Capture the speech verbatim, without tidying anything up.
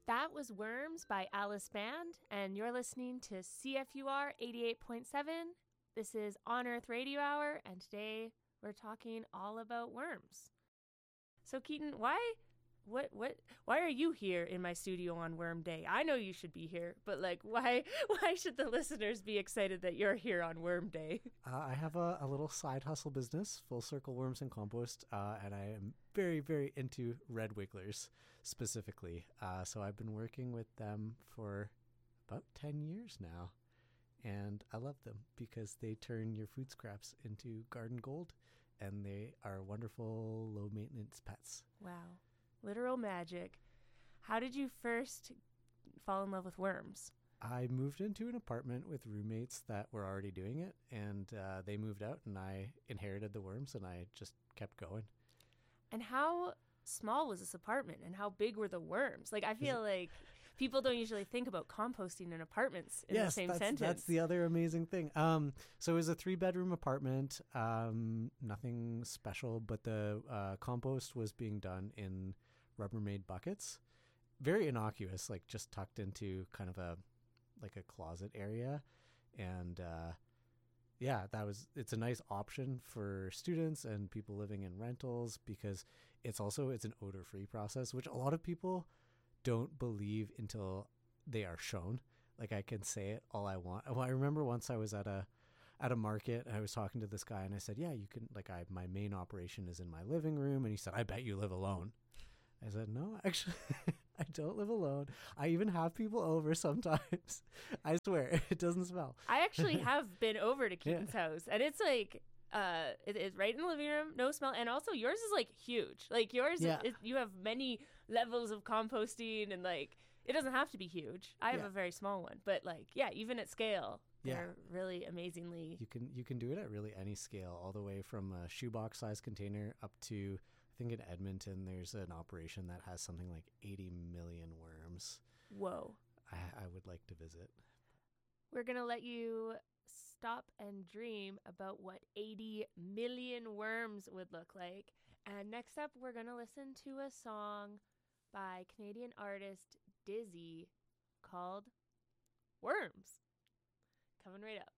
That was Worms by Alice Band, and you're listening to C F U R eighty-eight point seven. This is On Earth Radio Hour, and today we're talking all about worms. So, Keaton, why, what, what, why are you here in my studio on Worm Day? I know you should be here, but like, why, why should the listeners be excited that you're here on Worm Day? Uh, I have a, a little side hustle business, Full Circle Worms and Compost, uh, and I am very, very into red wigglers specifically. Uh, so I've been working with them for about ten years now, and I love them because they turn your food scraps into garden gold, and they are wonderful, low-maintenance pets. Wow. Literal magic. How did you first fall in love with worms? I moved into an apartment with roommates that were already doing it, and uh, they moved out, and I inherited the worms, and I just kept going. And how small was this apartment, and how big were the worms? Like, I feel like people don't usually think about composting in apartments in yes, the same that's, sentence. That's the other amazing thing. Um, so it was a three-bedroom apartment, um, nothing special, but the uh, compost was being done in Rubbermaid buckets. Very innocuous, like just tucked into kind of a like a closet area, and uh, yeah, that was, it's a nice option for students and people living in rentals because it's also, it's an odor-free process, which a lot of people don't believe until they are shown. Like, I can say it all I want. Well, I remember once I was at a, at a market and I was talking to this guy and I said, yeah, you can, like, I, my main operation is in my living room. And he said, I bet you live alone. I said, no, actually, I don't live alone. I even have people over sometimes. I swear, it doesn't smell. I actually have been over to Keaton's Yeah. house, and it's like, uh, it, it's right in the living room, no smell, and also yours is like huge. Like yours, Yeah. is, you have many levels of composting, and like it doesn't have to be huge. I have Yeah. a very small one, but like, yeah, even at scale, Yeah. they're really amazingly. You can you can do it at really any scale, all the way from a shoebox size container up to, I think in Edmonton, there's an operation that has something like eighty million worms. Whoa. I, I would like to visit. We're going to let you stop and dream about what eighty million worms would look like. And next up, we're going to listen to a song by Canadian artist Dizzy called Worms. Coming right up.